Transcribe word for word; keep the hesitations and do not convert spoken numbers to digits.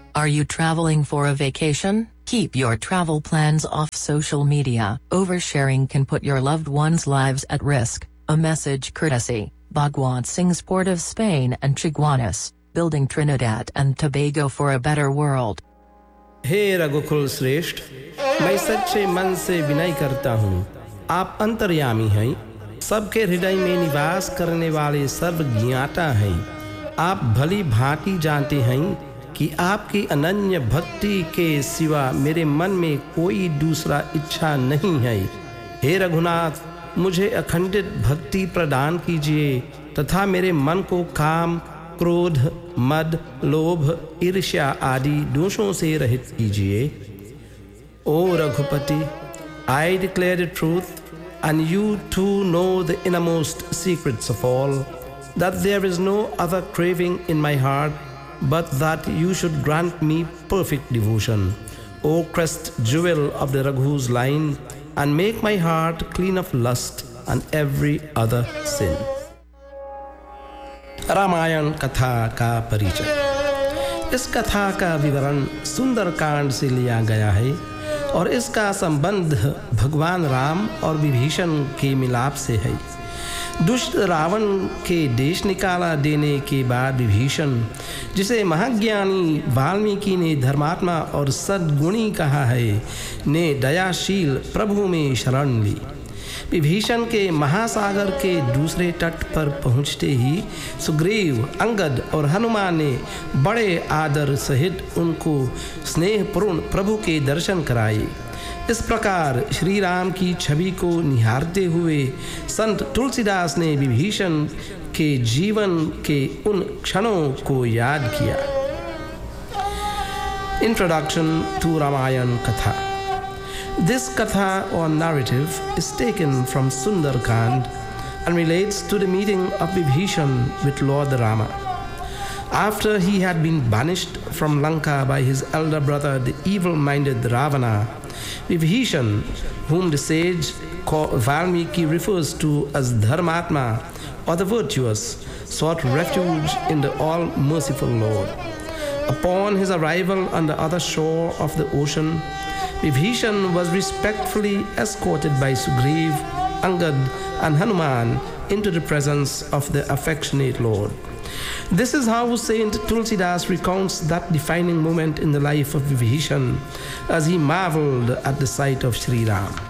Are you traveling for a vacation? Keep your travel plans off social media. Oversharing can put your loved ones' lives at risk. A message courtesy, Bhagwant Singh's Port of Spain and Chaguanas, building Trinidad and Tobago for a better world. हे रघुकुल श्रेष्ठ, मैं सच्चे मन से विनय करता हूँ। आप अंतर्यामी हैं, सबके हृदय में निवास करने वाले सर्वज्ञाता हैं। आप भली भांति जानते हैं कि आपकी अनन्य भक्ति के सिवा मेरे मन में कोई दूसरा इच्छा नहीं है। हे रघुनाथ, मुझे अखंडित भक्ति प्रदान कीजिए तथा मेरे मन को काम, क्रोध, मद, लोभ, ईर्ष्या आदि दोषों से रहित कीजिए। ओ Raghupati, I declare the truth, and you too know the innermost secrets of all, that there is no other craving in my heart but that you should grant me perfect devotion. O crest jewel of the Raghu's line, and make my heart clean of lust and every other sin. Ramayan कथा का परिचय। इस कथा का विवरण सुंदरकांड से लिया गया है और इसका संबंध भगवान राम और विभीषण के मिलाप से है। दुष्ट रावण के देश निकाला देने के बाद विभीषण, जिसे महाज्ञानी वाल्मीकि ने धर्मात्मा और सद्गुणी कहा है, ने दयाशील प्रभु में शरण ली। विभीषण के महासागर के दूसरे तट पर पहुँचते ही सुग्रीव, अंगद और हनुमान ने बड़े आदर सहित उनको स्नेहपूर्ण प्रभु के दर्शन कराए। इस प्रकार श्री राम की छवि को निहारते हुए संत तुलसीदास ने विभीषण के जीवन के उन क्षणों को याद किया। इंट्रोडक्शन टू रामायण कथा। This katha or narrative is taken from Sundarkand and relates to the meeting of Vibhishan with Lord Rama. After he had been banished from Lanka by his elder brother, the evil-minded Ravana, Vibhishan, whom the sage Valmiki refers to as Dharmatma or the virtuous, sought refuge in the all-merciful Lord. Upon his arrival on the other shore of the ocean, Vibhishan was respectfully escorted by Sugriv, Angad and Hanuman into the presence of the affectionate Lord. This is how Saint Tulsidas recounts that defining moment in the life of Vibhishan as he marveled at the sight of Sri Ram.